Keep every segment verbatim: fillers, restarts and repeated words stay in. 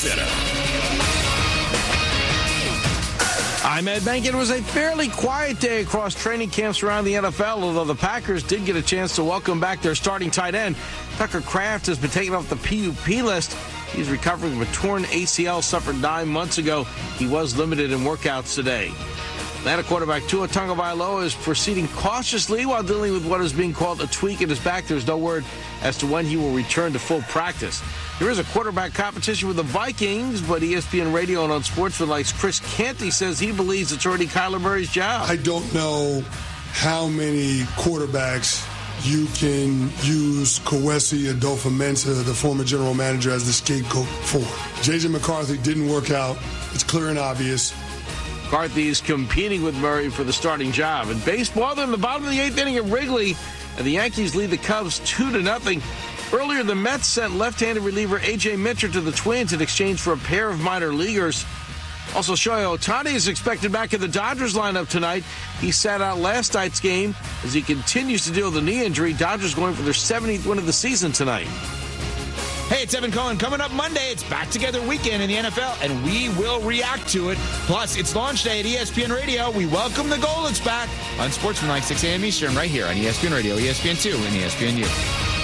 Center. I'm Ed Bank. It was a fairly quiet day across training camps around the N F L, although the Packers did get a chance to welcome back their starting tight end. Tucker Kraft has been taken off the P U P list. He's recovering from a torn A C L suffered nine months ago. He was limited in workouts today. Atlanta quarterback Tua Tagovailoa is proceeding cautiously while dealing with what is being called a tweak in his back. There's no word as to when he will return to full practice. There is a quarterback competition with the Vikings, but E S P N Radio and on Sportsman Likes Chris Canty says he believes it's already Kyler Murray's job. I don't know how many quarterbacks you can use Kwesi Adofo-Mensah, the former general manager, as the scapegoat for. J J McCarthy didn't work out. It's clear and obvious. McCarthy is competing with Murray for the starting job. In baseball, they're in the bottom of the eighth inning at Wrigley, and the Yankees lead the Cubs two to nothing. Earlier, the Mets sent left-handed reliever A J Mitchell to the Twins in exchange for a pair of minor leaguers. Also, Shohei Ohtani is expected back in the Dodgers lineup tonight. He sat out last night's game as he continues to deal with a knee injury. Dodgers going for their seventieth win of the season tonight. Hey, it's Evan Cohen. Coming up Monday, it's Back Together Weekend in the N F L, and we will react to it. Plus, it's launch day at E S P N Radio. We welcome the Golets back on Sportsmanlike, six a.m. Eastern, right here on E S P N Radio, E S P N two, and E S P N U.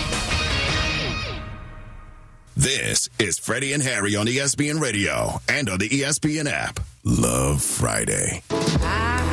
This is Freddie and Harry on E S P N Radio and on the E S P N app. Love Friday.